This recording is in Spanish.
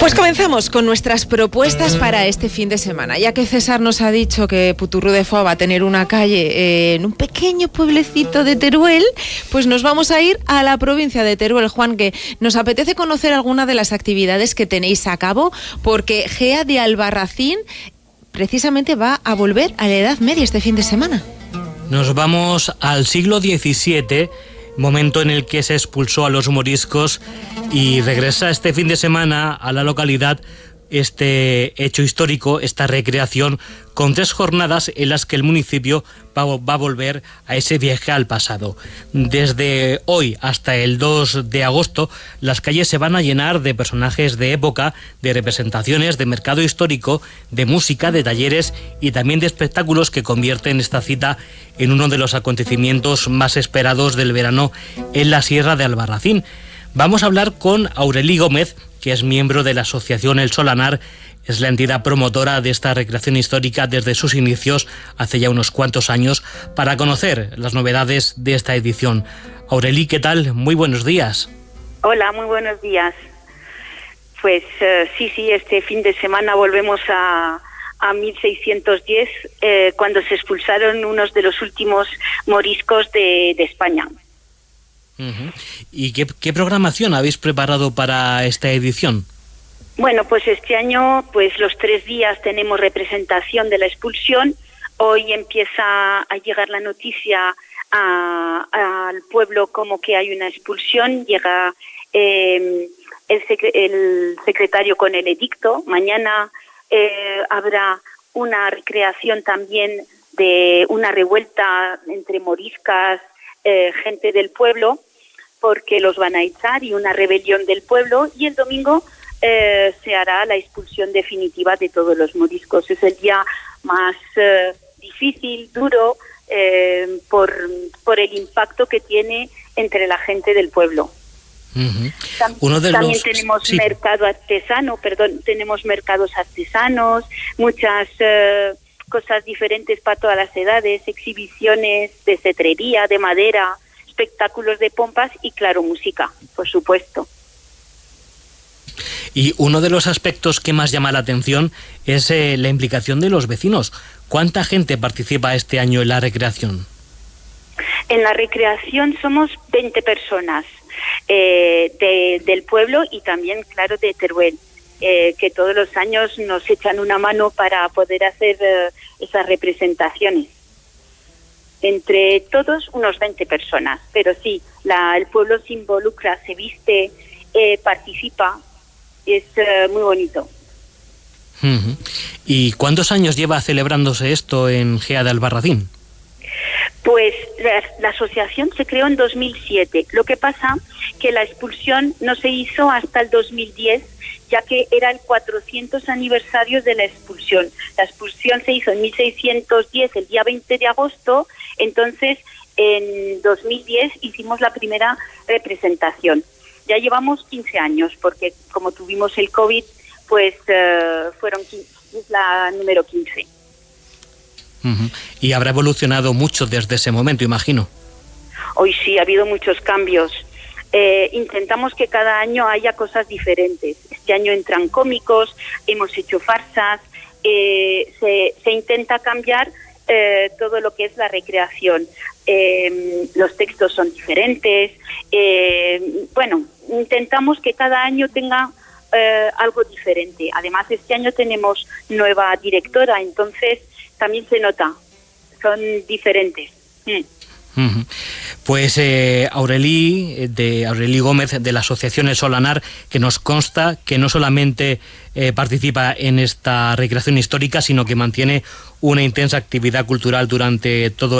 Pues comenzamos con nuestras propuestas para este fin de semana. Ya que César nos ha dicho que Puturru de Foix va a tener una calle en un pequeño pueblecito de Teruel, pues nos vamos a ir a la provincia de Teruel. Juan, que nos apetece conocer alguna de las actividades que tenéis a cabo, porque Gea de Albarracín precisamente va a volver a la Edad Media este fin de semana. Nos vamos al siglo XVII, momento en el que se expulsó a los moriscos, y regresa este fin de semana a la localidad este hecho histórico, esta recreación, con 3 jornadas en las que el municipio va a volver a ese viaje al pasado. Desde hoy hasta el 2 de agosto, las calles se van a llenar de personajes de época, de representaciones, de mercado histórico, de música, de talleres y también de espectáculos que convierten esta cita en uno de los acontecimientos más esperados del verano en la Sierra de Albarracín. Vamos a hablar con Aureli Gómez, que es miembro de la asociación El Solanar. Es la entidad promotora de esta recreación histórica desde sus inicios, hace ya unos cuantos años, para conocer las novedades de esta edición. Aureli, ¿qué tal? Muy buenos días. Hola, muy buenos días. Pues sí, este fin de semana volvemos a 1610, cuando se expulsaron unos de los últimos moriscos de España. Uh-huh. ¿Y qué programación habéis preparado para esta edición? Bueno, pues este año, pues los 3 días tenemos representación de la expulsión. Hoy empieza a llegar la noticia al pueblo como que hay una expulsión. Llega el secretario con el edicto. Mañana habrá una recreación también de una revuelta entre moriscas, gente del pueblo, porque los van a echar, y una rebelión del pueblo, y el domingo se hará la expulsión definitiva de todos los moriscos. Es el día más difícil, duro, por el impacto que tiene entre la gente del pueblo. Uh-huh. También tenemos tenemos mercados artesanos, muchas cosas diferentes para todas las edades, exhibiciones de cetrería, de madera, espectáculos de pompas y, claro, música, por supuesto. Y uno de los aspectos que más llama la atención es la implicación de los vecinos. ¿Cuánta gente participa este año en la recreación? En la recreación somos 20 personas del pueblo y también, claro, de Teruel, que todos los años nos echan una mano para poder hacer esas representaciones. Entre todos unos 20 personas, pero sí, el pueblo se involucra, se viste, participa, es muy bonito. Uh-huh. ¿Y cuántos años lleva celebrándose esto en Gea de Albarracín? Pues la asociación se creó en 2007. Lo que pasa que la expulsión no se hizo hasta el 2010, ya que era el 400 aniversario de la expulsión. La expulsión se hizo en 1610, el día 20 de agosto, entonces en 2010 hicimos la primera representación. Ya llevamos 15 años, porque como tuvimos el COVID, pues fueron 15, es la número 15. Uh-huh. Y habrá evolucionado mucho desde ese momento, imagino. Hoy sí, ha habido muchos cambios. Intentamos que cada año haya cosas diferentes. Este año entran cómicos, hemos hecho farsas, se intenta cambiar todo lo que es la recreación. Los textos son diferentes. Bueno, intentamos que cada año tenga algo diferente. Además, este año tenemos nueva directora, entonces también se nota, son diferentes. Uh-huh. Pues Aureli Gómez, de la asociación El Solanar, que nos consta que no solamente participa en esta recreación histórica, sino que mantiene una intensa actividad cultural durante todo